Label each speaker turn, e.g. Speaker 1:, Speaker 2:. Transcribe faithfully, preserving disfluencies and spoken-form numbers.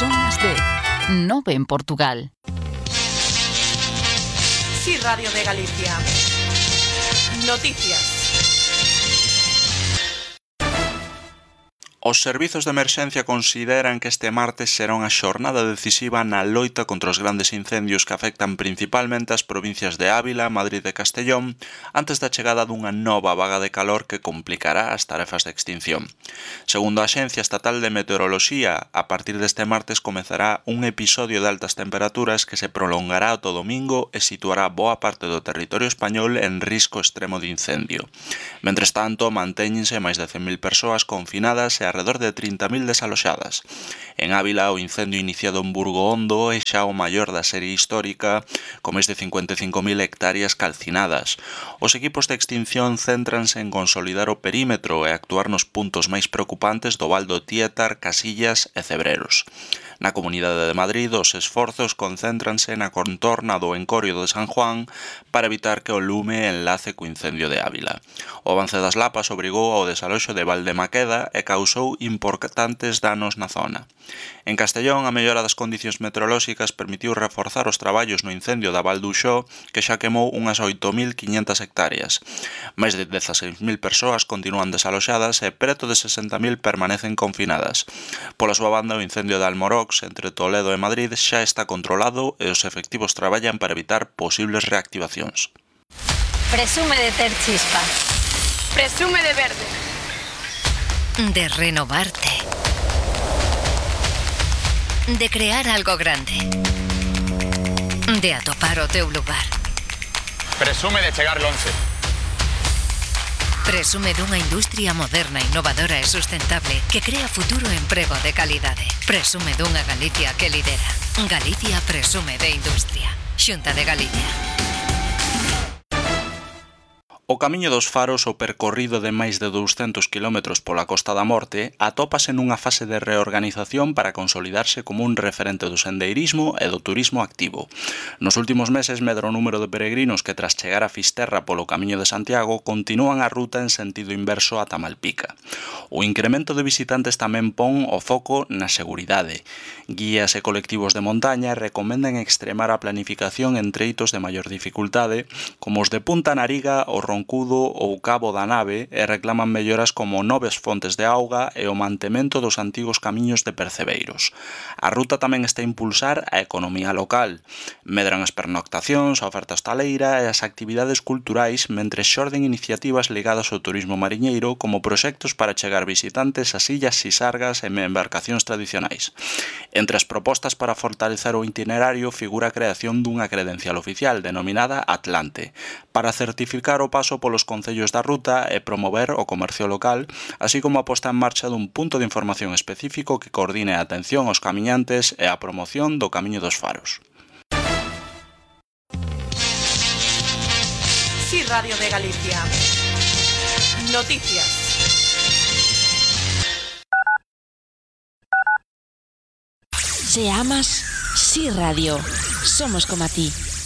Speaker 1: Son las dez, nove en Portugal.
Speaker 2: Sí, Radio de Galicia. Noticias.
Speaker 3: Os servizos de emerxencia consideran que este martes será unha xornada decisiva na loita contra os grandes incendios que afectan principalmente as provincias de Ávila, Madrid e Castellón antes da chegada dunha nova vaga de calor que complicará as tarefas de extinción. Segundo a Axencia Estatal de Meteoroloxía, a partir deste martes comezará un episodio de altas temperaturas que se prolongará ata o domingo e situará boa parte do territorio español en risco extremo de incendio. Mentres tanto, mantéñense máis de cen mil persoas confinadas e arredor de trinta mil desaloxadas. En Ávila, o incendio iniciado en Burgo Hondo é xa o maior da serie histórica, con máis de cincuenta e cinco mil hectáreas calcinadas. Os equipos de extinción céntranse en consolidar o perímetro e actuar nos puntos máis preocupantes do Val do Tietar, Casillas e Cebreros. Na Comunidade de Madrid, os esforzos concéntranse na contorna do Encorio de San Juan para evitar que o lume enlace co incendio de Ávila. O avance das lapas obrigou ao desaloxo de Valdemaqueda e causou importantes danos na zona. En Castellón, a mellora das condicións meteorolóxicas permitiu reforzar os traballos no incendio da Val do Uxó, que xa quemou unhas oito mil quinhentas hectáreas. Máis de dezaseis mil persoas continúan desaloxadas e preto de sesenta mil permanecen confinadas. Pola súa banda, o incendio de Almorox, entre Toledo e Madrid, xa está controlado e os efectivos traballan para evitar posibles reactivacións.
Speaker 4: Presume de ter chispa.
Speaker 2: Presume de verde.
Speaker 4: De renovarte. De crear algo grande. De atopar o teu lugar.
Speaker 5: Presume de chegar lonxe.
Speaker 4: Presume dunha industria moderna, innovadora e sustentable que crea futuro e emprego de calidade. Presume dunha Galicia que lidera. Galicia presume de industria. Xunta de Galicia.
Speaker 3: O Camiño dos Faros, o percorrido de máis de douscentos kilómetros pola Costa da Morte, atópase nunha fase de reorganización para consolidarse como un referente do sendeirismo e do turismo activo. Nos últimos meses medra o número de peregrinos que tras chegar a Fisterra polo Camiño de Santiago continúan a ruta en sentido inverso ata Malpica. O incremento de visitantes tamén pon o foco na seguridade. Guías e colectivos de montaña recomendan extremar a planificación en treitos de maior dificultade, como os de Punta Nariga, o Roncudo ou Cabo da Nave, e reclaman melloras como novas fontes de auga e o mantemento dos antigos camiños de percebeiros. A ruta tamén está a impulsar a economía local. Medran as pernoctacións, a oferta hostaleira e as actividades culturais, mentres xorden iniciativas ligadas ao turismo mariñeiro como proxectos para chegar visitantes ás illas Sisargas e embarcacións tradicionais. Entre as propostas para fortalecer o itinerario figura a creación dunha credencial oficial denominada Atlante, para certificar o paso polos concellos da ruta e promover o comercio local, así como a posta en marcha dun punto de información específico que coordine a atención aos camiñantes e a promoción do Camiño dos Faros.
Speaker 2: Sí, Radio de Galicia. Noticias.
Speaker 6: Se amas, Sí Radio. Somos como a ti.